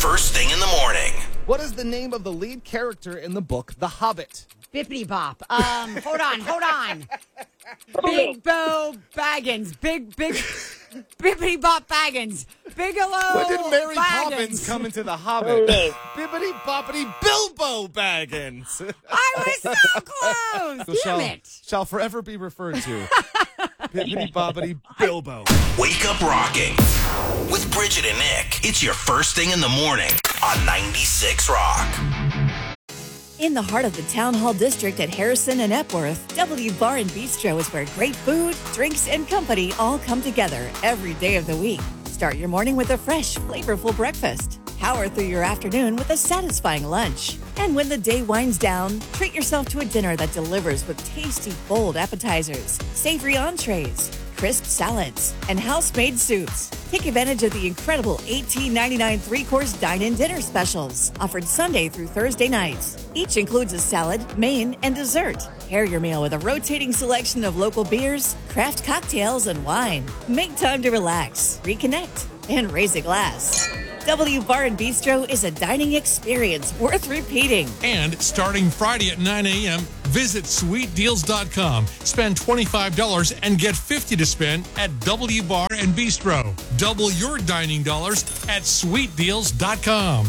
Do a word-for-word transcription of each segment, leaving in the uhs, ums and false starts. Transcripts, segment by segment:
first thing in the morning. What is the name of the lead character in the book The Hobbit? Bippity Bop. Um, hold on, hold on. Big Bo Baggins. Big, big, Bippity Bop Baggins. Bigelow When did Mary Baggins. Poppins come into The Hobbit? Bippity Boppity Bilbo Baggins. I was so close. Damn shall, it. Shall forever be referred to. Bippity Boppity Bilbo. Wake up rocking with Bridget and Nick. It's your first thing in the morning on ninety-six Rock. In the heart of the Town Hall District at Harrison and Epworth, W Bar and Bistro is where great food, drinks, and company all come together every day of the week. Start your morning with a fresh, flavorful breakfast. Power through your afternoon with a satisfying lunch. And when the day winds down, treat yourself to a dinner that delivers with tasty, bold appetizers, savory entrees, crisp salads, and house-made soups. Take advantage of the incredible eighteen ninety-nine three-course dine-in dinner specials offered Sunday through Thursday nights. Each includes a salad, main, and dessert. Pair your meal with a rotating selection of local beers, craft cocktails, and wine. Make time to relax, reconnect, and raise a glass. W Bar and Bistro is a dining experience worth repeating. And starting Friday at nine a.m., visit sweet deals dot com. Spend twenty-five dollars and get fifty dollars to spend at W Bar and Bistro. Double your dining dollars at sweet deals dot com.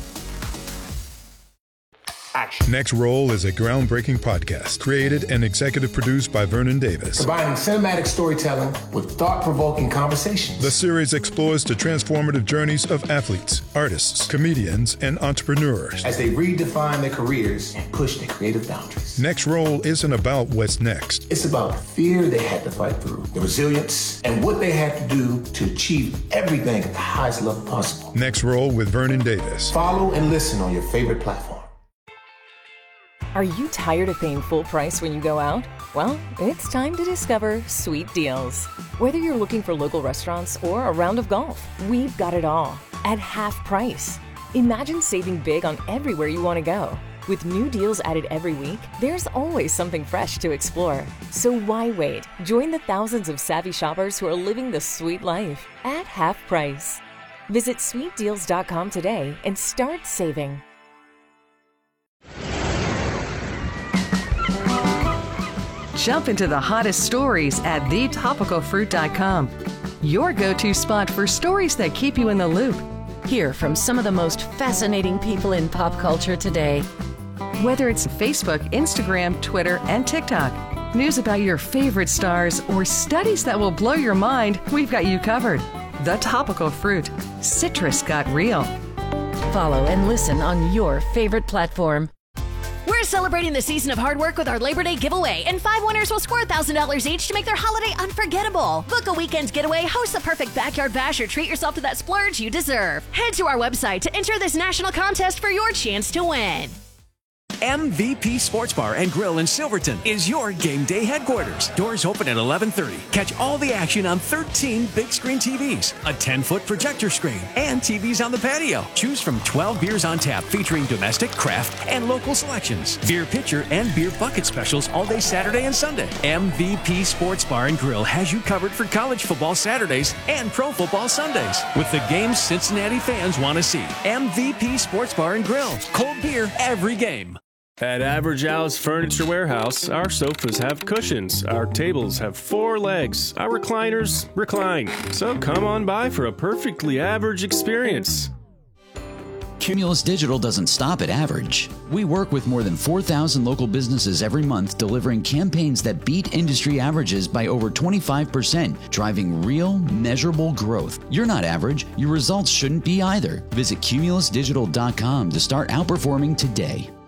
Action. Next Roll is a groundbreaking podcast created and executive produced by Vernon Davis. Combining cinematic storytelling with thought-provoking conversations. The series explores the transformative journeys of athletes, artists, comedians, and entrepreneurs as they redefine their careers and push their creative boundaries. Next Roll isn't about what's next. It's about the fear they had to fight through, the resilience, and what they had to do to achieve everything at the highest level possible. Next Roll with Vernon Davis. Follow and listen on your favorite platform. Are you tired of paying full price when you go out? Well, it's time to discover Sweet Deals. Whether you're looking for local restaurants or a round of golf, we've got it all at half price. Imagine saving big on everywhere you want to go. With new deals added every week, there's always something fresh to explore. So why wait? Join the thousands of savvy shoppers who are living the sweet life at half price. Visit sweet deals dot com today and start saving. Jump into the hottest stories at the topical fruit dot com. Your go-to spot for stories that keep you in the loop. Hear from some of the most fascinating people in pop culture today. Whether it's Facebook, Instagram, Twitter, and TikTok, news about your favorite stars, or studies that will blow your mind, we've got you covered. The Topical Fruit. Citrus got real. Follow and listen on your favorite platform. We're celebrating the season of hard work with our Labor Day giveaway, and five winners will score one thousand dollars each to make their holiday unforgettable. Book a weekend getaway, host the perfect backyard bash, or treat yourself to that splurge you deserve. Head to our website to enter this national contest for your chance to win. M V P Sports Bar and Grill in Silverton is your game day headquarters. Doors open at eleven thirty. Catch all the action on thirteen big screen T Vs, a ten-foot projector screen, and T Vs on the patio. Choose from twelve beers on tap featuring domestic, craft, and local selections. Beer pitcher and beer bucket specials all day Saturday and Sunday. M V P Sports Bar and Grill has you covered for college football Saturdays and pro football Sundays with the games Cincinnati fans want to see. M V P Sports Bar and Grill. Cold beer every game. At Average Al's Furniture Warehouse, our sofas have cushions, our tables have four legs, our recliners recline. So come on by for a perfectly average experience. Cumulus Digital doesn't stop at average. We work with more than four thousand local businesses every month, delivering campaigns that beat industry averages by over twenty-five percent, driving real, measurable growth. You're not average. Your results shouldn't be either. Visit cumulus digital dot com to start outperforming today.